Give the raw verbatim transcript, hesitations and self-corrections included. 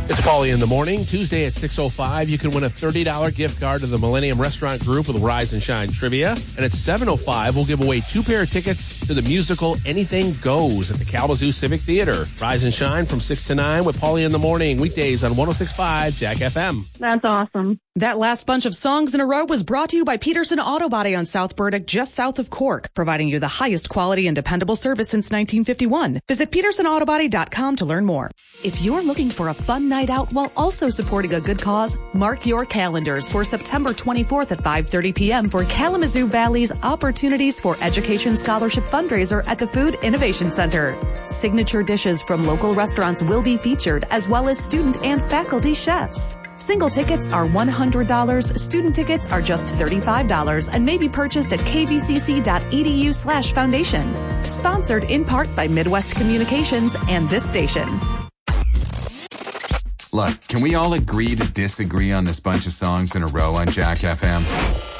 It's Paulie in the morning. Tuesday at six oh five, you can win a thirty dollars gift card to the Millennium Restaurant Group with Rise and Shine Trivia. And at seven oh five, we'll give away two pair of tickets to the musical Anything Goes at the Kalamazoo Civic Theater. Rise and Shine from six to nine with Paulie in the morning. Weekdays on one oh six point five Jack F M. That's awesome. That last bunch of songs in a row was brought to you by Peterson Auto Body on South Burdick, just south of Cork, providing you the highest quality and dependable service since nineteen fifty-one. Visit peterson auto body dot com to learn more. If you're looking for a fun night out while also supporting a good cause, mark your calendars for September twenty-fourth at five thirty p.m. for Kalamazoo Valley's Opportunities for Education Scholarship fundraiser at the Food Innovation Center. Signature dishes from local restaurants will be featured, as well as student and faculty chefs. Single tickets are one hundred dollars, student tickets are just thirty-five dollars, and may be purchased at kvcc.edu slash foundation. Sponsored in part by Midwest Communications and this station. Look, can we all agree to disagree on this bunch of songs in a row on Jack F M?